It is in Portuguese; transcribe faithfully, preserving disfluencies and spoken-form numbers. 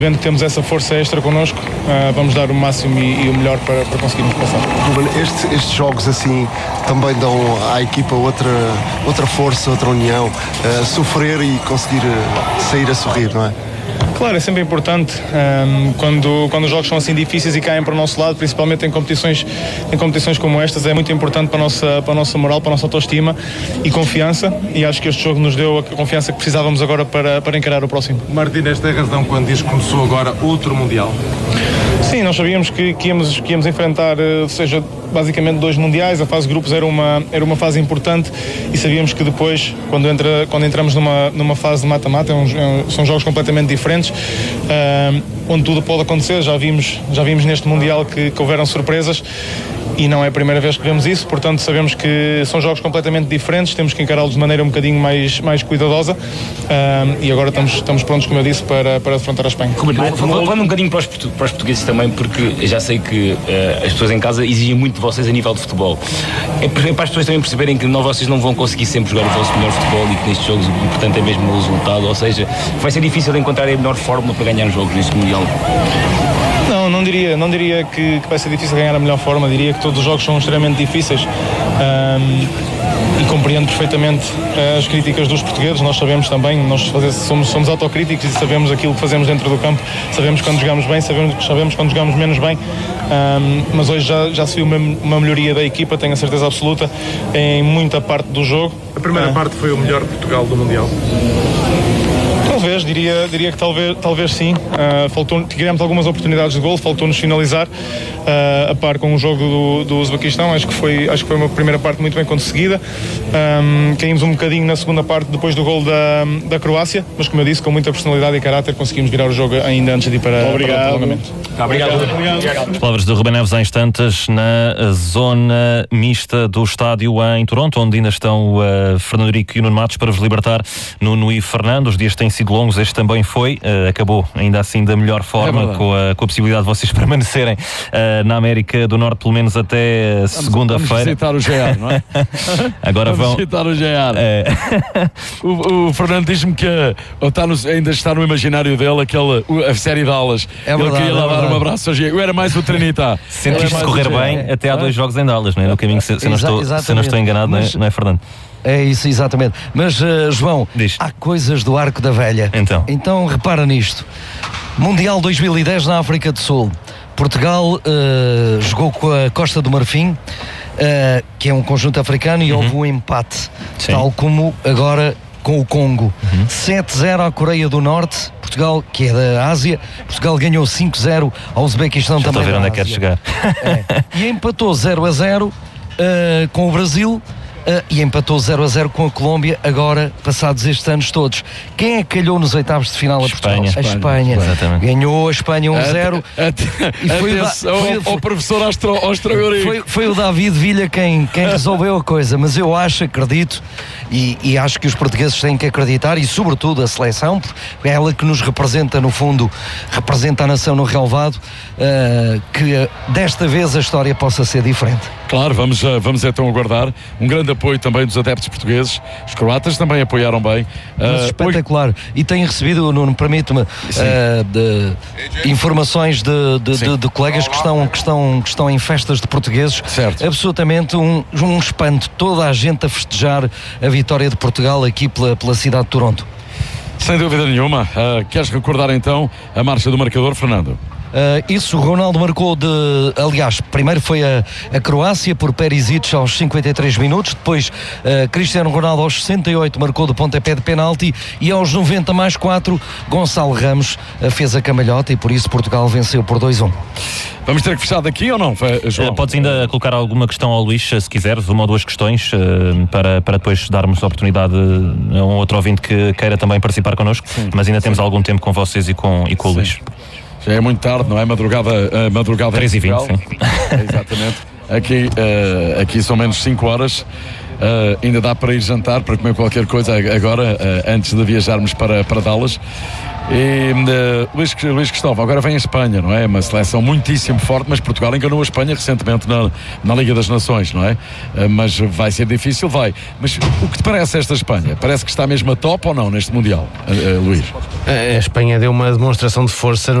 Vendo que temos essa força extra connosco, uh, vamos dar o máximo e, e o melhor para, para conseguirmos passar. Este, estes jogos assim também dão à equipa outra, outra força, outra união, uh, sofrer e conseguir uh, sair a sorrir, não é? Claro, é sempre importante um, quando, quando os jogos são assim difíceis e caem para o nosso lado, principalmente em competições, em competições como estas, é muito importante para a, nossa, para a nossa moral, para a nossa autoestima e confiança, e acho que este jogo nos deu a confiança que precisávamos agora para, para encarar o próximo. Martínez tem razão quando diz que começou agora outro Mundial. Sim, nós sabíamos que, que, íamos, que íamos enfrentar, seja basicamente dois mundiais, a fase de grupos era uma, era uma fase importante e sabíamos que depois, quando, entra, quando entramos numa, numa fase de mata-mata, é um, é um, são jogos completamente diferentes, uh, onde tudo pode acontecer. Já vimos, já vimos neste Mundial que, que houveram surpresas e não é a primeira vez que vemos isso, portanto sabemos que são jogos completamente diferentes, temos que encará-los de maneira um bocadinho mais, mais cuidadosa, uh, e agora estamos, estamos prontos, como eu disse, para, para defrontar a Espanha. Falando um bocadinho para os, para os portugueses também, porque já sei que uh, as pessoas em casa exigem muito de vocês a nível de futebol. É para as pessoas também perceberem que não, vocês não vão conseguir sempre jogar o vosso melhor futebol e que nestes jogos o importante é mesmo o resultado, ou seja, vai ser difícil de encontrar a melhor fórmula para ganhar jogos neste Mundial. Não, não diria, não diria que, que vai ser difícil ganhar a melhor forma, diria que todos os jogos são extremamente difíceis, um, e compreendo perfeitamente as críticas dos portugueses. Nós sabemos também, nós fazer, somos, somos autocríticos e sabemos aquilo que fazemos dentro do campo, sabemos quando jogamos bem, sabemos, sabemos quando jogamos menos bem, um, mas hoje já, já se viu uma, uma melhoria da equipa, tenho a certeza absoluta, em muita parte do jogo. A primeira uh, parte foi o melhor Portugal do Mundial? Talvez, diria, diria que talvez, talvez sim. Uh, faltou, tivemos algumas oportunidades de gol, faltou-nos finalizar, uh, a par com o jogo do, do Uzbequistão. Acho que, foi, acho que foi uma primeira parte muito bem conseguida. Um, caímos um bocadinho na segunda parte depois do gol da, da Croácia, mas como eu disse, com muita personalidade e caráter conseguimos virar o jogo ainda antes de ir para, para o prolongamento. Obrigado. Obrigado. Obrigado. As palavras do Ruben Neves há instantes na zona mista do estádio em Toronto, onde ainda estão uh, Fernando Henrique e o Nuno Matos para vos libertar. Nuno e Fernando, os dias têm sido longos, este também foi, uh, acabou ainda assim da melhor forma, é com, a, com a possibilidade de vocês permanecerem uh, na América do Norte pelo menos até segunda-feira. Vamos visitar o G A R, não é? Agora vamos vão visitar o G A R. É. o, o Fernando diz-me que está no, ainda está no imaginário dele aquela, a série de Dallas. É Ele verdade, queria lá é dar um abraço ao G A R. Eu era mais o Trinitá. Sentiste correr bem é. até há dois jogos em Dallas, não é? No caminho, se, se, não, estou, se não estou enganado, Mas... não, é, não é, Fernando? É isso, exatamente. Mas, uh, João, Diz. há coisas do Arco da Velha. Então. Então, repara nisto. Mundial dois mil e dez na África do Sul. Portugal uh, jogou com a Costa do Marfim, uh, que é um conjunto africano, e uhum. houve um empate. Sim. Tal como agora com o Congo. Uhum. sete a zero à Coreia do Norte. Portugal, que é da Ásia, Portugal ganhou cinco a zero ao Uzbequistão. Já também. Estou a ver onde é que quer chegar. É. E empatou zero a zero uh, com o Brasil. Uh, e empatou zero a zero com a Colômbia, agora, passados estes anos todos. Quem é que calhou nos oitavos de final a Portugal? Espanha. A Espanha. Exatamente. Ganhou a Espanha um a zero. E foi o professor Astro-Eurico. Foi, foi o David Villa quem, quem resolveu a coisa, mas eu acho, acredito, e, e acho que os portugueses têm que acreditar, e sobretudo a seleção, porque é ela que nos representa, no fundo, representa a nação no relvado, uh, que uh, desta vez a história possa ser diferente. Claro, vamos, uh, vamos então aguardar. Um grande apoio também dos adeptos portugueses. Os croatas também apoiaram bem. Mas uh, espetacular. Hoje... E tenho recebido, Nuno, permite-me, uh, de, informações de, de, de, de colegas que estão, que, estão, que estão em festas de portugueses. Certo. Absolutamente um, um espanto. Toda a gente a festejar a vitória de Portugal aqui pela, pela cidade de Toronto. Sem dúvida nenhuma. Uh, queres recordar então a marcha do marcador, Fernando? Uh, isso, o Ronaldo marcou de... Aliás, primeiro foi a, a Croácia por Perisic aos cinquenta e três minutos, depois uh, Cristiano Ronaldo aos sessenta e oito marcou de pontapé de penalti, e aos noventa mais quatro Gonçalo Ramos uh, fez a camalhota, e por isso Portugal venceu por dois a um. Vamos ter que fechar daqui ou não, João? Podes ainda colocar alguma questão ao Luís, se quiseres, uma ou duas questões, uh, para, para depois darmos a oportunidade a um outro ouvinte que queira também participar connosco. Sim, mas ainda sim. temos algum tempo com vocês e com, e com o Luís. Já é muito tarde, não é? Madrugada, uh, madrugada três e vinte, sim. É, exatamente. Aqui, uh, aqui são menos cinco horas. Uh, ainda dá para ir jantar, para comer qualquer coisa agora, uh, antes de viajarmos para, para Dallas. E uh, Luís, Luís Cristóvão agora vem a Espanha, não é? Uma seleção muitíssimo forte, mas Portugal enganou a Espanha recentemente na, na Liga das Nações, não é? Uh, mas vai ser difícil, vai. Mas o que te parece esta Espanha? Parece que está mesmo a top ou não neste Mundial, uh, uh, Luís? A Espanha deu uma demonstração de força